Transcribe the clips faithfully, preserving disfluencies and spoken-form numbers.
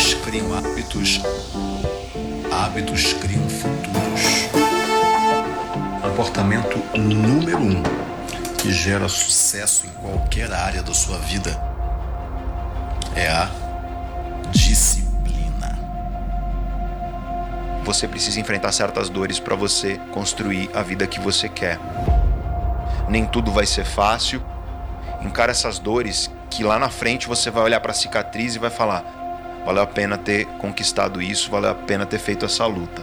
Hábitos criam hábitos, hábitos criam futuros. Comportamento número um que gera sucesso em qualquer área da sua vida é a disciplina. Você precisa enfrentar certas dores para você construir a vida que você quer. Nem tudo vai ser fácil. Encara essas dores que lá na frente você vai olhar para a cicatriz e vai falar: valeu a pena ter conquistado isso, valeu a pena ter feito essa luta.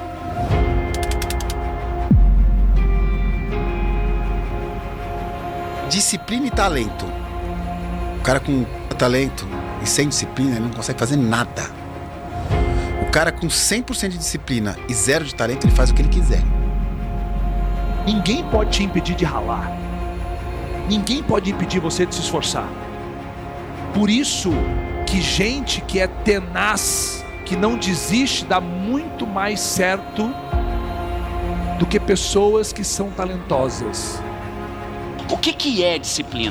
Disciplina e talento. O cara com talento e sem disciplina, ele não consegue fazer nada. O cara com cem por cento de disciplina e zero de talento, ele faz o que ele quiser. Ninguém pode te impedir de ralar. Ninguém pode impedir você de se esforçar. Por isso que gente que é tenaz, que não desiste, dá muito mais certo do que pessoas que são talentosas. O que que é disciplina?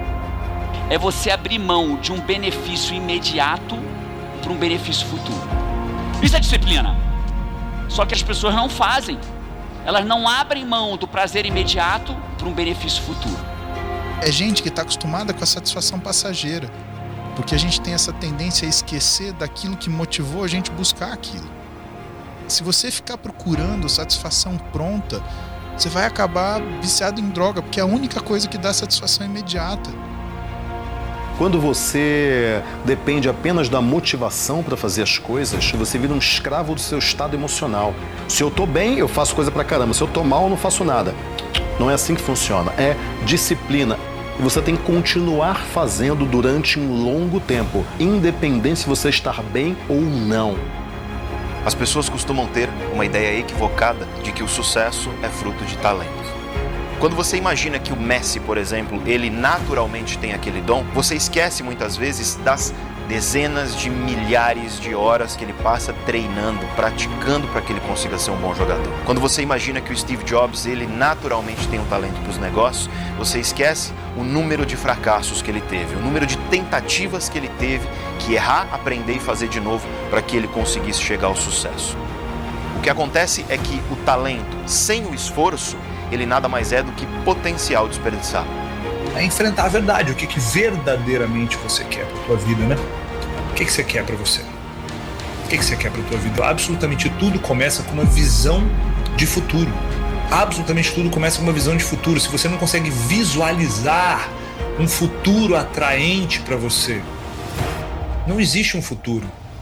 É você abrir mão de um benefício imediato para um benefício futuro. Isso é disciplina. Só que as pessoas não fazem. Elas não abrem mão do prazer imediato para um benefício futuro. É gente que está acostumada com a satisfação passageira, porque a gente tem essa tendência a esquecer daquilo que motivou a gente buscar aquilo. Se você ficar procurando satisfação pronta, você vai acabar viciado em droga, porque é a única coisa que dá satisfação imediata. Quando você depende apenas da motivação para fazer as coisas, você vira um escravo do seu estado emocional. Se eu tô bem, eu faço coisa pra caramba. Se eu tô mal, eu não faço nada. Não é assim que funciona. É disciplina. E você tem que continuar fazendo durante um longo tempo, independente se você estar bem ou não. As pessoas costumam ter uma ideia equivocada de que o sucesso é fruto de talento. Quando você imagina que o Messi, por exemplo, ele naturalmente tem aquele dom, você esquece muitas vezes das dezenas de milhares de horas que ele passa treinando, praticando para que ele consiga ser um bom jogador. Quando você imagina que o Steve Jobs, ele naturalmente tem um talento para os negócios, você esquece o número de fracassos que ele teve, o número de tentativas que ele teve que errar, aprender e fazer de novo para que ele conseguisse chegar ao sucesso. O que acontece é que o talento, sem o esforço, ele nada mais é do que potencial desperdiçado. É enfrentar a verdade, o que, que verdadeiramente você quer para tua vida, né? O que, que você quer para você? O que, que você quer para tua vida? Absolutamente tudo começa com uma visão de futuro. Absolutamente tudo começa com uma visão de futuro. Se você não consegue visualizar um futuro atraente para você, não existe um futuro.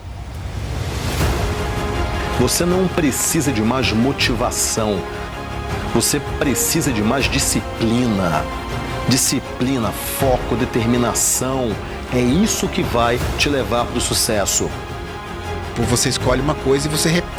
Você não precisa de mais motivação. Você precisa de mais disciplina. Disciplina, foco, determinação. É isso que vai te levar para o sucesso. Você escolhe uma coisa e você repete